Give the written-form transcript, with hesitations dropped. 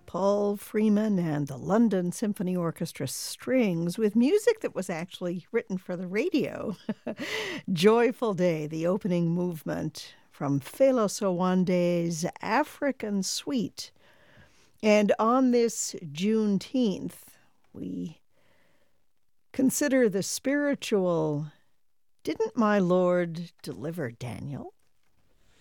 Paul Freeman and the London Symphony Orchestra Strings with music that was actually written for the radio. Joyful Day, the opening movement from Felos Owande's African Suite. And on this Juneteenth, we consider the spiritual, didn't my Lord deliver Daniel?